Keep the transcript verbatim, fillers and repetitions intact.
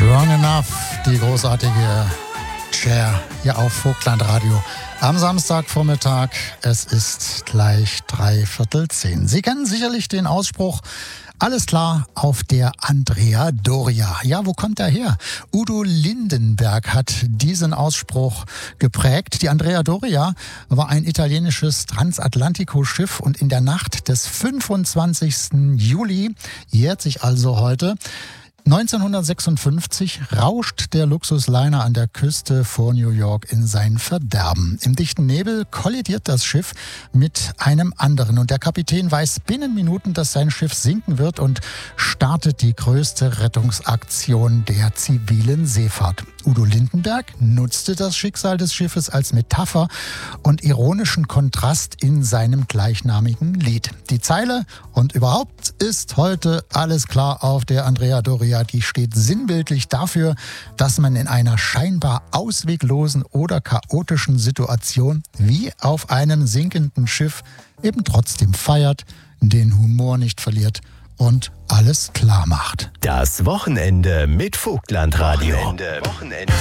Strong Enough, die großartige Cher hier auf Vogtlandradio am Samstagvormittag. Es ist gleich dreiviertel zehn. Sie kennen sicherlich den Ausspruch: Alles klar auf der Andrea Doria. Ja, wo kommt er her? Udo Lindenberg hat diesen Ausspruch geprägt. Die Andrea Doria war ein italienisches Transatlantico-Schiff und in der Nacht des fünfundzwanzigsten Juli, jährt sich also heute, neunzehnhundertsechsundfünfzig rauscht der Luxusliner an der Küste vor New York in sein Verderben. Im dichten Nebel kollidiert das Schiff mit einem anderen und der Kapitän weiß binnen Minuten, dass sein Schiff sinken wird und startet die größte Rettungsaktion der zivilen Seefahrt. Udo Lindenberg nutzte das Schicksal des Schiffes als Metapher und ironischen Kontrast in seinem gleichnamigen Lied. Die Zeile "Und überhaupt ist heute alles klar auf der Andrea Doria", die steht sinnbildlich dafür, dass man in einer scheinbar ausweglosen oder chaotischen Situation wie auf einem sinkenden Schiff eben trotzdem feiert, den Humor nicht verliert und alles klar macht. Das Wochenende mit Vogtlandradio. Wochenende. Wochenende.